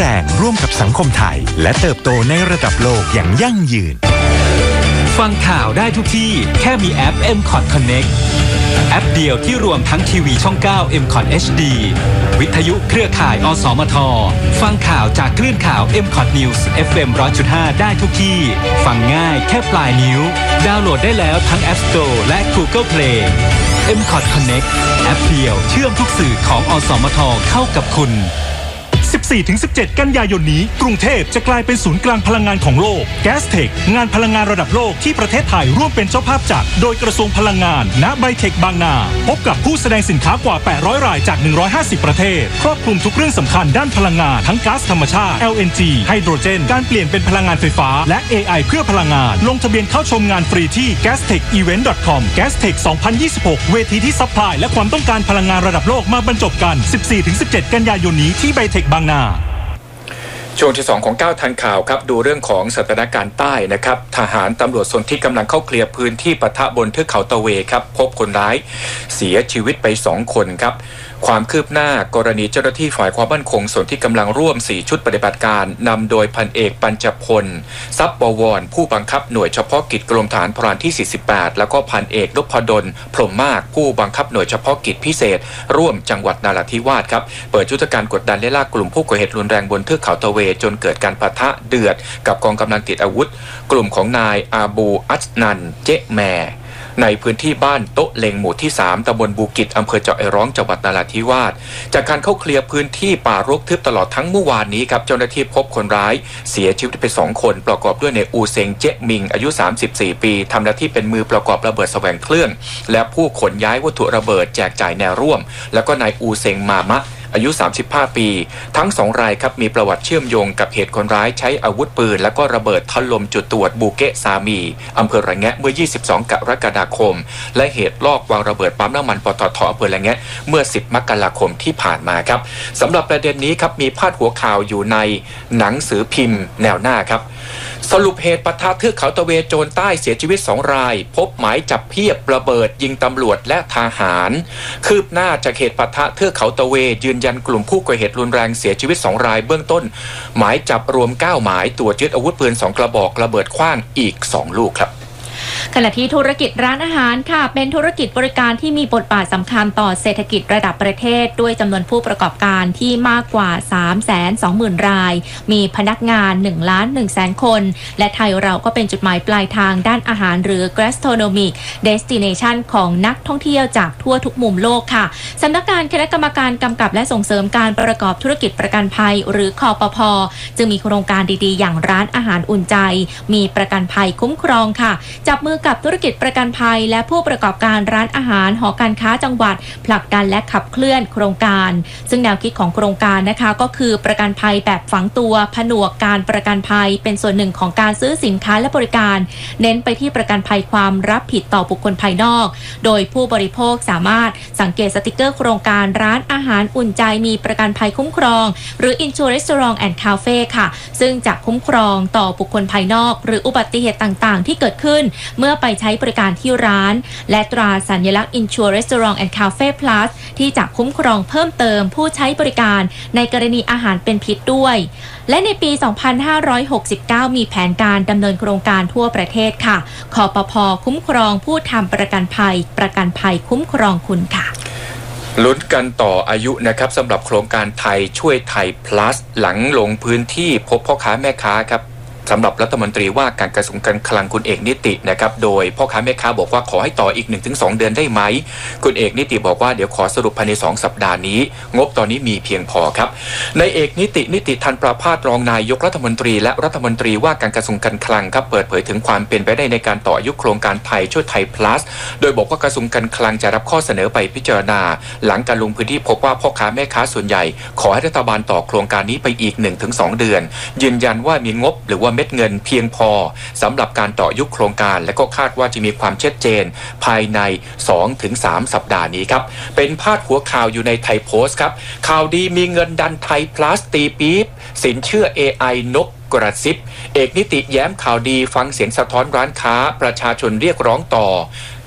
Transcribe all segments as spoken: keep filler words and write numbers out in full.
แรงร่วมกับสังคมไทยและเติบโตในระดับโลกอย่างยั่งยืนฟังข่าวได้ทุกที่แค่มีแอป เอ็ม คอท Connect แอปเดียวที่รวมทั้งทีวีช่อง เก้า เอ็ม คอท เอช ดี วิทยุเครือข่าย อสมท ฟังข่าวจากคลื่นข่าว เอ็ม คอท News เอฟ เอ็ม หนึ่งร้อยจุดห้า ได้ทุกที่ฟังง่ายแค่ปลายนิ้วดาวน์โหลดได้แล้วทั้ง App Store และ Google Play เอ็ม คอท Connect แอปเดียวเชื่อมทุกสื่อของอสมทเข้ากับคุณสิบสี่ถึงสิบเจ็ด กันยายนนี้กรุงเทพจะกลายเป็นศูนย์กลางพลังงานของโลก Gastech งานพลังงานระดับโลกที่ประเทศไทยร่วมเป็นเจ้าภาพจัดโดยกระทรวงพลังงานณไบเทคบางนาพบกับผู้แสดงสินค้ากว่าแปดร้อยรายจากหนึ่งร้อยห้าสิบประเทศครอบคลุมทุกเรื่องสำคัญด้านพลังงานทั้งก๊าซธรรมชาติ แอล เอ็น จี ไฮโดรเจนการเปลี่ยนเป็นพลังงานไฟฟ้าและ เอ ไอ เพื่อพลังงานลงทะเบียนเข้าชมงานฟรีที่ แกสเทคอีเวนต์ ดอท คอม Gastech สองพันยี่สิบหกเวทีที่ซัพพลายและความต้องการพลังงานระดับโลกมาบรรจบกัน สิบสี่ถึงสิบเจ็ด กันยายนนี้ที่ไบเทคบางนาช่วงที่สองของเก้าทันข่าวครับดูเรื่องของสถานการณ์ใต้นะครับทหารตำรวจส่วนที่กำลังเข้าเคลียร์พื้นที่ปะทะบนเทือกเขาตะเวครับพบคนร้ายเสียชีวิตไปสองคนครับความคืบหน้ากรณีเจ้าหน้าที่ฝ่ายความมั่นคงส่วนที่กำลังร่วมสี่ชุดปฏิบัติการนำโดยพันเอกปัญจพลทรัพย์บวรผู้บังคับหน่วยเฉพาะกิจกรมทหารพรานที่สี่สิบแปดแล้วก็พันเอกนพดลพรหมมากผู้บังคับหน่วยเฉพาะกิจพิเศษร่วมจังหวัดนราธิวาสครับเปิดยุทธการกดดันและล่ากลุ่มผู้ก่อเหตุรุนแรงบนเทือกเขาตะเวจนเกิดการปะทะเดือดกับกองกำลังติดอาวุธกลุ่มของนายอาบูอัจนันเจแมในพื้นที่บ้านโต๊ะเลงหมู่ที่สามตำบลบูกิจอำเภอเจาะไอร้องจังหวัดนราธิวาสจากการเข้าเคลียร์พื้นที่ป่ารกทึบตลอดทั้งเมื่อวานนี้ครับเจ้าหน้าที่พบคนร้ายเสียชีวิตไปสองคนประกอบด้วยในอูเซงเจมิงอายุสามสิบสี่ปีทำหน้าที่เป็นมือประกอบระเบิดแสวงเครื่องและผู้ขนย้ายวัตถุระเบิดแจกจ่ายแนวร่วมแล้วก็นายอูเซงมามะอายุสามสิบห้าปีทั้งสองรายครับมีประวัติเชื่อมโยงกับเหตุคนร้ายใช้อาวุธปืนและก็ระเบิดถล่มจุดตรวจบูเกะซามีอำเภอระแงะเมื่อยี่สิบสองกรกฎาคมและเหตุลอบวางระเบิดปั๊มน้ำมันปตท.อำเภอระแงะเมื่อสิบมกราคมที่ผ่านมาครับสำหรับประเด็นนี้ครับมีพาดหัวข่าวอยู่ในหนังสือพิมพ์แนวหน้าครับสรุปเหตุปะทะเทือกเขาตะเวโจรใต้เสียชีวิตสองรายพบหมายจับเพียบระเบิดยิงตำรวจและทหารคืบหน้าจากเหตุปะทะเทือกเขาตะเวยืนยันกลุ่มผู้ก่อเหตุรุนแรงเสียชีวิตสองรายเบื้องต้นหมายจับรวมเก้าหมายตรวจยึดอาวุธปืนสองกระบอกระเบิดขว้างอีกสองลูกครับขณะที่ธุรกิจร้านอาหารค่ะเป็นธุรกิจบริการที่มีบทบาทสำคัญต่อเศรษฐกิจระดับประเทศด้วยจำนวนผู้ประกอบการที่มากกว่า สามแสนสองหมื่น รายมีพนักงาน หนึ่งล้านหนึ่งแสน คนและไทยเราก็เป็นจุดหมายปลายทางด้านอาหารหรือ gastronomic destination ของนักท่องเที่ยวจากทั่วทุกมุมโลกค่ะสำนักงานคณะกรรมการกำกับและส่งเสริมการประกอบธุรกิจประกันภัยหรือคปภ.จึงมีโครงการดีๆอย่างร้านอาหารอุ่นใจมีประกันภัยคุ้มครองค่ะจับมือกับธุรกิจประกันภัยและผู้ประกอบการร้านอาหารหอการค้าจังหวัดผลักดันและขับเคลื่อนโครงการซึ่งแนวคิดของโครงการนะคะก็คือประกันภัยแบบฝังตัวผนวกการประกันภัยเป็นส่วนหนึ่งของการซื้อสินค้าและบริการเน้นไปที่ประกันภัยความรับผิดต่อบุคคลภายนอกโดยผู้บริโภคสามารถสังเกตสติกเกอร์โครงการร้านอาหารอุ่นใจมีประกันภัยคุ้มครองหรือ Insure Restaurant and Cafe ค่ะซึ่งจะคุ้มครองต่อบุคคลภายนอกหรืออุบัติเหตุต่างๆที่เกิดขึ้นเมื่อไปใช้บริการที่ร้านและตราสัญลักษณ์ Insure Restaurant and Cafe Plus ที่จะคุ้มครองเพิ่มเติมผู้ใช้บริการในกรณีอาหารเป็นพิษด้วยและในปี สองพันห้าร้อยหกสิบเก้า มีแผนการดำเนินโครงการทั่วประเทศค่ะคปภ.คุ้มครองผู้ทำประกันภัยประกันภัยคุ้มครองคุณค่ะลุ้นกันต่ออายุนะครับสำหรับโครงการไทยช่วยไทย plus หลังลงพื้นที่พบพ่อค้าแม่ค้าครับสำหรับรัฐมนตรีว่าการกระทรวงการคลังคุณเอกนิตินะครับโดยพ่อค้าแม่ค้าบอกว่าขอให้ต่ออีก หนึ่งถึงสอง เดือนได้ไหมคุณเอกนิติบอกว่าเดี๋ยวขอสรุปภายในสองสัปดาห์นี้งบตอนนี้มีเพียงพอครับในเอกนิตินิติทันประภาสรองนายกรัฐมนตรีและรัฐมนตรีว่าการกระทรวงการคลังครับเปิดเผยถึงความเป็นไปได้ในการต่ออายุโครงการไทยช่วยไทย plus โดยบอกว่ากระทรวงการคลังจะรับข้อเสนอไปพิจารณาหลังการลงพื้นที่พบว่าพ่อค้าแม่ค้าส่วนใหญ่ขอให้รัฐบาลต่อโครงการนี้ไปอีก หนึ่งถึงสอง เดือนยืนยันว่ามีงบหรือว่าเม็ดเงินเพียงพอสำหรับการต่ออายุโครงการและก็คาดว่าจะมีความชัดเจนภายใน สองถึงสาม สัปดาห์นี้ครับเป็นพาดหัวข่าวอยู่ในไทยโพสต์ครับข่าวดีมีเงินดันไทย plus ตีปี๊บสินเชื่อ เอ ไอ นกกระซิบเอกนิติแย้มข่าวดีฟังเสียงสะท้อนร้านค้าประชาชนเรียกร้องต่อ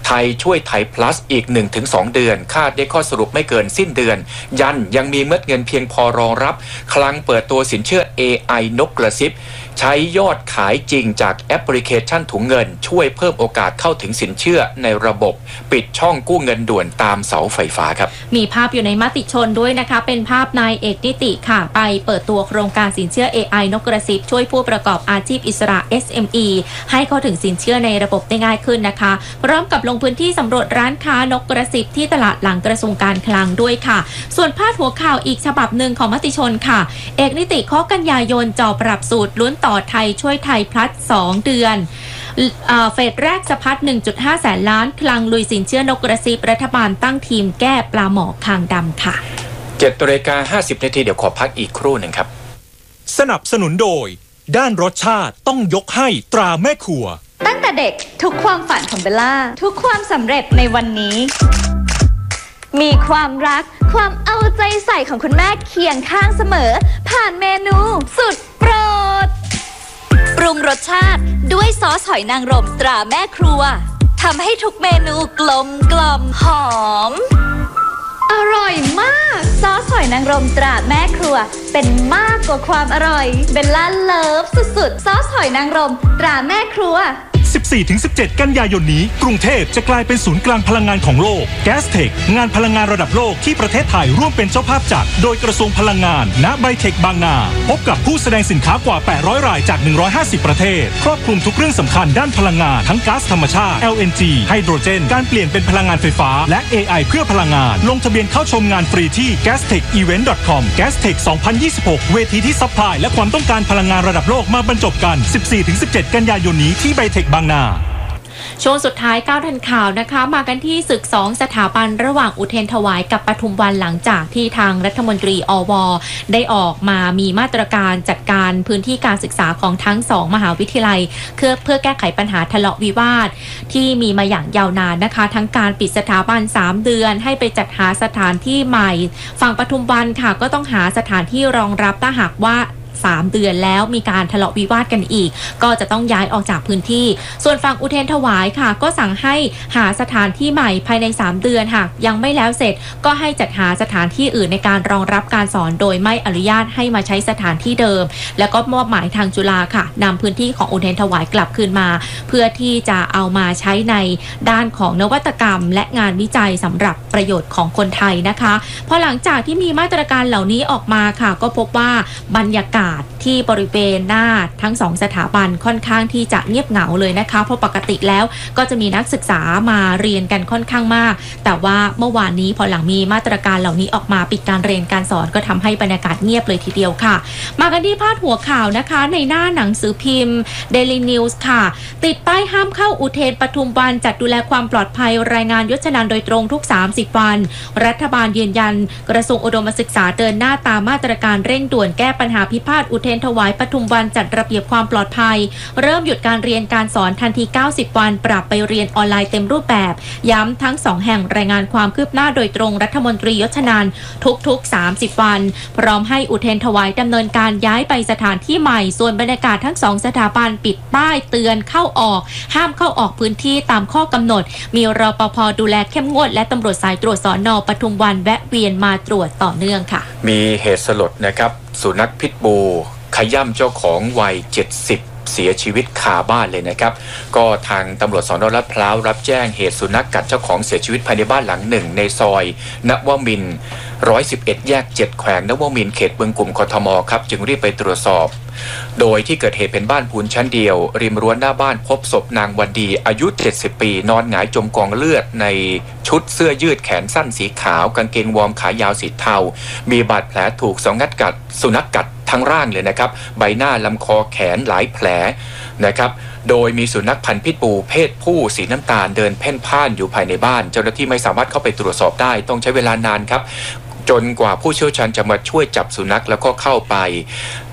ไทยช่วยไทย plus อีก หนึ่งถึงสอง เดือนคาดได้ข้อสรุปไม่เกินสิ้นเดือนยันยังมีเม็ดเงินเพียงพอรองรับคลังเปิดตัวสินเชื่อ เอ ไอ นกกระซิบใช้ยอดขายจริงจากแอปพลิเคชันถุงเงินช่วยเพิ่มโอกาสเข้าถึงสินเชื่อในระบบปิดช่องกู้เงินด่วนตามเสาไฟฟ้าครับมีภาพอยู่ในมติชนด้วยนะคะเป็นภาพนายเอกนิติค่ะไปเปิดตัวโครงการสินเชื่อ เอ ไอ นกกระซิบช่วยผู้ประกอบอาชีพอิสระ เอส เอ็ม อี ให้เข้าถึงสินเชื่อในระบบได้ง่ายขึ้นนะคะพร้อมกับลงพื้นที่สำรวจร้านค้านกกระซิบที่ตลาดหลังกระทรวงการคลังด้วยค่ะส่วนพาดหัวข่าวอีกฉบับหนึ่งของมติชนค่ะเอกนิติข้อกันยายนจ่อปรับสูตรลุ้นต่อไทยช่วยไทยพลัดสองเดือนเฟสแรกสะพัด หนึ่งจุดห้า แสนล้านคลังลุยสินเชื่อนกกระซิบรัฐบาลตั้งทีมแก้ปลาหมอคางดำค่ะเจ็ดนาฬิกาห้าสิบนาทีเดี๋ยวขอพักอีกครู่หนึ่งครับสนับสนุนโดยด้านรสชาติต้องยกให้ตราแม่ครัวตั้งแต่เด็กทุกความฝันของเบลล่าทุกความสำเร็จในวันนี้มีความรักความเอาใจใส่ของคุณแม่เคียงข้างเสมอผ่านเมนูสุดโปรดปรุงรสชาติด้วยซอสหอยนางรมตราแม่ครัวทำให้ทุกเมนูกลมกล่อมหอมอร่อยมากซอสหอยนางรมตราแม่ครัวเป็นมากกว่าความอร่อยเบลล่าเลิฟสุดๆซอสหอยนางรมตราแม่ครัวสิบสี่ถึงสิบเจ็ด กันยายนนี้กรุงเทพจะกลายเป็นศูนย์กลางพลังงานของโลก Gastech งานพลังงานระดับโลกที่ประเทศไทยร่วมเป็นเจ้าภาพจัดโดยกระทรวงพลังงานณไบเทคบางนาพบกับผู้แสดงสินค้ากว่าแปดร้อยรายจากหนึ่งร้อยห้าสิบประเทศครอบคลุมทุกเรื่องสำคัญด้านพลังงานทั้งก๊าซธรรมชาติ แอล เอ็น จี ไฮโดรเจนการเปลี่ยนเป็นพลังงานไฟฟ้าและ เอ ไอ เพื่อพลังงานลงทะเบียนเข้าชมงานฟรีที่ แกสเทคอีเวนต์ ดอท คอม Gastech สองพันยี่สิบหกเวทีที่ซัพพลายและความต้องการพลังงานระดับโลกมาบรรจบกัน สิบสี่ถึงสิบเจ็ด กันยายนนี้ที่ไบเทคบางนาช่วงสุดท้ายก้าวทันข่าวนะคะมากันที่ศึกสองสถาบันระหว่างอุเทรนถวายกับปทุมวันหลังจากที่ทางรัฐมนตรีอวได้ออกมามีมาตรการจัดการพื้นที่การศึกษาของทั้งสองมหาวิทยาลัยเพื่อเพื่อแก้ไขปัญหาทะเลาะวิวาทที่มีมาอย่างยาวนานนะคะทั้งการปิดสถาบันสามเดือนให้ไปจัดหาสถานที่ใหม่ฝั่งปทุมวันค่ะก็ต้องหาสถานที่รองรับถ้าหากว่าสามเดือนแล้วมีการทะเลาะวิวาทกันอีกก็จะต้องย้ายออกจากพื้นที่ส่วนฝั่งอุเทรนถวายค่ะก็สั่งให้หาสถานที่ใหม่ภายในสามเดือนหากยังไม่แล้วเสร็จก็ให้จัดหาสถานที่อื่นในการรองรับการสอนโดยไม่อนุญาตให้มาใช้สถานที่เดิมแล้วก็มอบหมายทางจุฬาค่ะนำพื้นที่ของอุเทรนถวายกลับคืนมาเพื่อที่จะเอามาใช้ในด้านของนวัตกรรมและงานวิจัยสำหรับประโยชน์ของคนไทยนะคะพอหลังจากที่มีมาตรการเหล่านี้ออกมาค่ะก็พบว่าบรรยากาศที่บริเวณหน้าทั้งสองสถาบันค่อนข้างที่จะเงียบเหงาเลยนะคะเพราะปกติแล้วก็จะมีนักศึกษามาเรียนกันค่อนข้างมากแต่ว่าเมื่อวานนี้พอหลังมีมาตรการเหล่านี้ออกมาปิดการเรียนการสอนก็ทำให้บรรยากาศเงียบเลยทีเดียวค่ะมากันที่พาดหัวข่าวนะคะในหน้าหนังสือพิมพ์ Daily News ค่ะติดป้ายห้ามเข้าอุเทรนปทุมวันจัดดูแลความปลอดภัยรายงานยศนันโดยตรงทุกสามสิบวันรัฐบาลยืนยันกระทรวงอุดมศึกษาเดินหน้าตามมาตรการเร่งด่วนแก้ปัญหาพิพาทอุเทรนถวายปทุมวันจัดระเบียบความปลอดภัยเริ่มหยุดการเรียนการสอนทันทีเก้าสิบวันปรับไปเรียนออนไลน์เต็มรูปแบบย้ำทั้งสองแห่งรายงานความคืบหน้าโดยตรงรัฐมนตรียศนันท์ทุกๆสามสิบวันพร้อมให้อุเทรนถวายดำเนินการย้ายไปสถานที่ใหม่ส่วนบรรยากาศทั้งสองสถาบันปิดป้ายเตือนเข้าออกห้ามเข้าออกพื้นที่ตามข้อกำหนดมีรปภ.ดูแลเข้มงวดและตำรวจสายตรวจสน.ปทุมวันแวะเวียนมาตรวจต่อเนื่องค่ะมีเหตุสลดนะครับสุนัขพิษบูขย่ำเจ้าของวัยเจ็ดสิบเสียชีวิตคาบ้านเลยนะครับก็ทางตำรวจสน.ลาดพร้าวรับแจ้งเหตุสุนัขกัดเจ้าของเสียชีวิตภายในบ้านหลังหนึ่งในซอยนวมินทร์หนึ่งร้อยสิบเอ็ดแยกเจ็ดแขวงนวมินทร์เขตบึงกลุ่มกทมครับจึงรีบไปตรวจสอบโดยที่เกิดเหตุเป็นบ้านปูนชั้นเดียวริมรั้วหน้าบ้านพบศพนางวันดีอายุเจ็ดสิบปีนอนหงายจมกองเลือดในชุดเสื้อยืดแขนสั้นสีขาวกางเกงวอร์มขายาวสีเทามีบาดแผลถูกสองงัดกัดสุนัขกัดทั้งร่างเลยนะครับใบหน้าลำคอแขนหลายแผลนะครับโดยมีสุนัขพันธุ์พิษบูเพศผู้สีน้ำตาลเดินเพ่นพ่านอยู่ภายในบ้านเจ้าหน้าที่ไม่สามารถเข้าไปตรวจสอบได้ต้องใช้เวลานานครับจนกว่าผู้เชี่ยวชาญจะมาช่วยจับสุนัขแล้วก็เข้าไป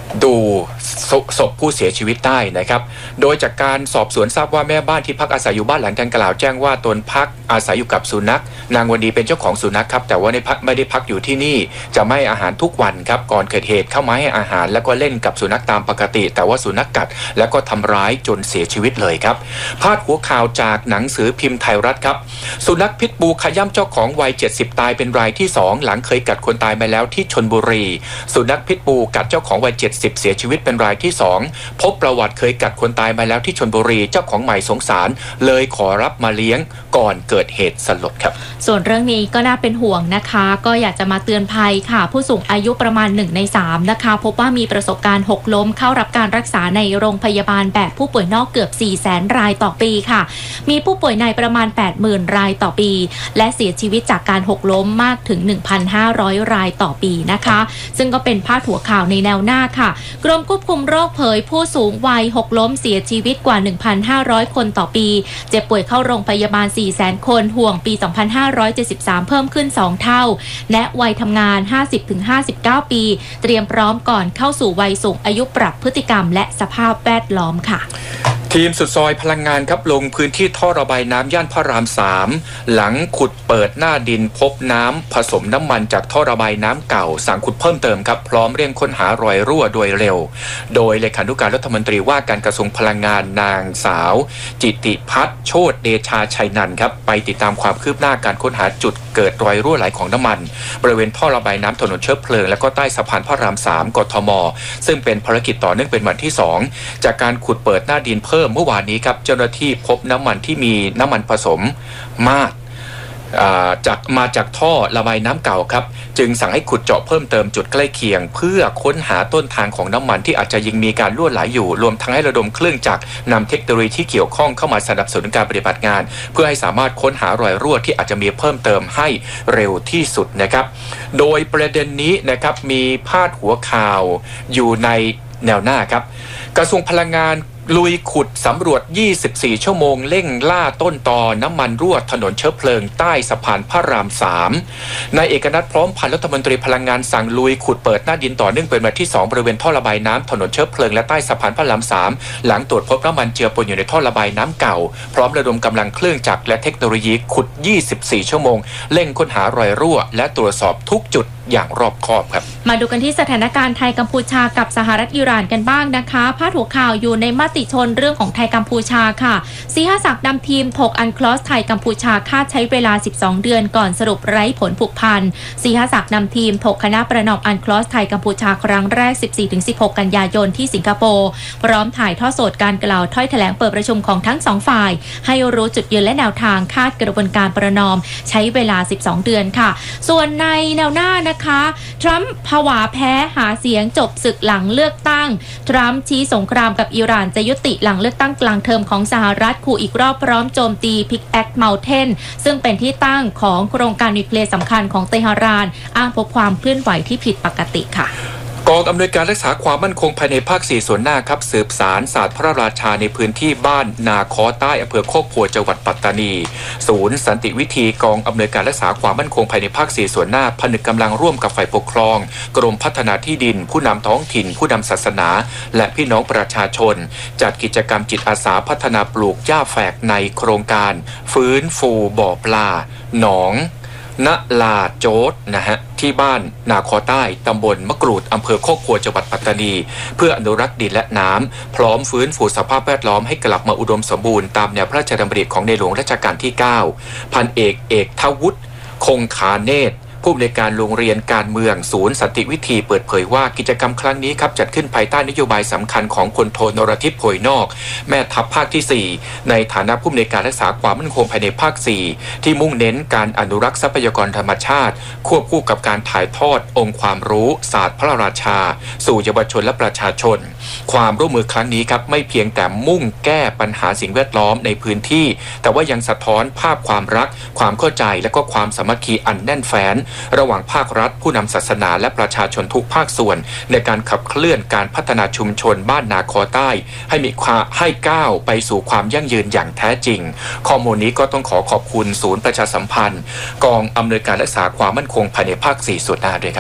ดูศพผู้เสียชีวิตได้นะครับโดยจากการสอบสวนทราบว่าแม่บ้านที่พักอาศัยอยู่บ้านหลังดังกล่าวแจ้งว่าตนพักอาศัยอยู่กับสุนัขนางวันดีเป็นเจ้าของสุนัขครับแต่ว่าในพักไม่ได้พักอยู่ที่นี่จะไม่ให้อาหารทุกวันครับก่อนเกิดเหตุเข้ามาให้อาหารแล้วก็เล่นกับสุนัขตามปกติแต่ว่าสุนัขกัดแล้วก็ทำร้ายจนเสียชีวิตเลยครับพาดหัวข่าวจากหนังสือพิมพ์ไทยรัฐครับสุนัขพิษบูขย้ำเจ้าของวัยเจ็ดสิบตายเป็นรายที่สองหลังเคยกัดคนตายมาแล้วที่ชลบุรีสุนัขพิษบูกัดเจ้าของวัยเจ็ดสิบเสียชีวิตเป็นรายที่สองพบประวัติเคยกัดคนตายมาแล้วที่ชลบุรีเจ้าของใหม่สงสารเลยขอรับมาเลี้ยงก่อนเกิดเหตุสลดครับส่วนเรื่องนี้ก็น่าเป็นห่วงนะคะก็อยากจะมาเตือนภัยค่ะผู้สูงอายุประมาณหนึ่งในสามนะคะพบว่ามีประสบการณ์หกล้มเข้ารับการรักษาในโรงพยาบาลแบบผู้ป่วยนอกเกือบ สี่แสน รายต่อปีค่ะมีผู้ป่วยในประมาณ แปดหมื่น รายต่อปีและเสียชีวิตจากการหกล้มมากถึง หนึ่งพันห้าร้อย รายต่อปีนะคะซึ่งก็เป็นพาดหัวข่าวในแนวหน้าค่ะกรมควบคุมโรคเผยผู้สูงวัยหกล้มเสียชีวิตกว่า หนึ่งพันห้าร้อย คนต่อปีเจ็บป่วยเข้าโรงพยาบาล สี่แสน คนห่วงปี สองพันห้าร้อยเจ็ดสิบสาม เพิ่มขึ้นสองเท่าและวัยทำงาน ห้าสิบถึงห้าสิบเก้า ปีเตรียมพร้อมก่อนเข้าสู่วัยสูงอายุปรับพฤติกรรมและสภาพแวดล้อมค่ะทีมสุดซอยพลังงานครับลงพื้นที่ท่อระบายน้ำย่านพระรามสามหลังขุดเปิดหน้าดินพบน้ำผสมน้ำมันจากท่อระบายน้ำเก่าสั่งขุดเพิ่มเติมครับพร้อมเร่งค้นหารอยรั่วโดยเร็วโดยเลขานุการรัฐมนตรีว่าการกระทรวงพลังงานนางสาวจิติพัฒน์โชติเดชาชัยนันท์ครับไปติดตามความคืบหน้าการค้นหาจุดเกิดรอยรั่วไหลของน้ำมันบริเวณท่อระบายน้ำถนนเชื้อเพลิงและก็ใต้สะพานพระรามสามกทมซึ่งเป็นภารกิจต่อเนื่องเป็นวันที่สองจากการขุดเปิดหน้าดินเพิ่มเมื่อวานนี้ครับเจ้าหน้าที่พบน้ำมันที่มีน้ำมันผสมมากจากมาจากท่อระบายน้ำเก่าครับจึงสั่งให้ขุดเจาะเพิ่มเติมจุดใกล้เคียงเพื่อค้นหาต้นทางของน้ำมันที่อาจจะยังมีการรั่วไหลอยู่รวมทั้งให้ระดมเครื่องจักรนำเทคโนโลยีที่เกี่ยวข้องเข้ามาสนับสนุนการปฏิบัติงานเพื่อให้สามารถค้นหารอยรั่วที่อาจจะมีเพิ่มเติมให้เร็วที่สุดนะครับโดยประเด็นนี้นะครับมีพาดหัวข่าวอยู่ในแนวหน้าครับกระทรวงพลังงานลุยขุดสำรวจยี่สิบสี่ชั่วโมงเร่งล่าต้นตอน้ำมันรั่วถนนเชื้อเพลิงใต้สะพานพระรามสามนายเอกนัทพร้อมพันธ์รัฐมนตรีพลังงานสั่งลุยขุดเปิดหน้าดินต่อเนื่องเป็นวันที่สองบริเวณท่อระบายน้ำถนนเชื้อเพลิงและใต้สะพานพระรามสามหลังตรวจพบน้ำมันเจือปนอยู่ในท่อระบายน้ำเก่าพร้อมระดมกำลังเครื่องจักรและเทคโนโลยีขุดยี่สิบสี่ชั่วโมงเร่งค้นหารอยรั่วและตรวจสอบทุกจุดอย่างรอบคอบครับมาดูกันที่สถานการณ์ไทยกัมพูชากับสหรัฐอิหร่านกันบ้างนะคะพาดหัวข่าวอยู่ในมติชนเรื่องของไทยกัมพูชาค่ะซีฮะศักดิ์นำทีมถกอันคลอสไทยกัมพูชาคาดใช้เวลาสิบสองเดือนก่อนสรุปไร้ผลผูกพันซีฮะศักดิ์นำทีมถกคณะประนอมอันคลอสไทยกัมพูชาครั้งแรก สิบสี่ถึงสิบหก กันยายนที่สิงคโปร์พร้อมถ่ายทอดสดการกล่าวถ้อยแถลงเปิดประชุมของทั้งสองฝ่ายให้รู้จุดยืนและแนวทางคาดกระบวนการประนอมใช้เวลาสิบสองเดือนค่ะส่วนในแนวหน้านะคะทรัมป์ผวาแพ้หาเสียงจบศึกหลังเลือกตั้งทรัมป์ชี้สงครามกับอิหร่านจะยุติหลังเลือกตั้งกลางเทอมของสหรัฐขู่อีกรอบพร้อมโจมตีพิกแอคเมลเทนซึ่งเป็นที่ตั้งของโครงการนิวเคลียร์สำคัญของเตหะรานอ้างพบความเคลื่อนไหวที่ผิดปกติค่ะกองอำนวยการรักษาความมั่นคงภายในภาคสี่ส่วนหน้าครับสืบสารศาสตร์พระราชาในพื้นที่บ้านนาคอใต้อำเภอโคกโพธิ์จังหวัดปัตตานีศูนย์สันติวิธีกองอำนวยการรักษาความมั่นคงภายในภาคสี่ส่วนหน้าผนึกกำลังร่วมกับฝ่ายปกครองกรมพัฒนาที่ดินผู้นำท้องถิ่นผู้นำศาสนาและพี่น้องประชาชนจัดกิจกรรมจิตอาสาพัฒนาปลูกหญ้าแฝกในโครงการฟื้นฟูบ่อปลาหนองณลาโจดนะฮะที่บ้านนาคอใต้ตำบลมะกรูดอำเภอโคกโพธิ์จังหวัดปัตตานีเพื่ออนุรักษ์ดินและน้ำพร้อมฟื้นฟูสภาพแวดล้อมให้กลับมาอุดมสมบูรณ์ตามแนวพระราชดำริของในหลวงรัชกาลที่เก้าพันเอกเอกทวุฒิคงคาเนตรผู้อำนวยการโรงเรียนการเมืองศูนย์สันติวิธีเปิดเผยว่ากิจกรรมครั้งนี้ครับจัดขึ้นภายใต้นโยบายสำคัญของพลโทนรทิพย์โพยนอกแม่ทัพภาคที่สี่ในฐานะผู้อำนวยการรักษาความมั่นคงภายในภาคสี่ที่มุ่งเน้นการอนุรักษ์ทรัพยากรธรรมชาติควบคู่กับการถ่ายทอดองค์ความรู้ศาสตร์พระราชาสู่เยาวชนและประชาชนความร่วมมือครั้งนี้ครับไม่เพียงแต่มุ่งแก้ปัญหาสิ่งแวดล้อมในพื้นที่แต่ว่ายังสะท้อนภาพความรักความเข้าใจและก็ความสามัคคีอันแน่นแฟ้นระหว่างภาครัฐผู้นำศาสนาและประชาชนทุกภาคส่วนในการขับเคลื่อนการพัฒนาชุมชนบ้านนาคอใต้ให้มีความให้ก้าวไปสู่ความยั่งยืนอย่างแท้จริงข้อมูลนี้ก็ต้องขอขอบคุณศูนย์ประชาสัมพันธ์กองอำนวยการรักษาความมั่นคงภายในภาคสี่ส่วนหน้าด้วยครับ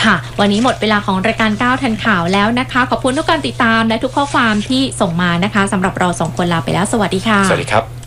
ค่ะวันนี้หมดเวลาของรายการเก้าทันข่าวแล้วนะคะขอบคุณทุกการติดตามและทุกข้อความที่ส่งมานะคะสำหรับเราสองคนลาไปแล้วสวัสดีค่ะสวัสดีครับ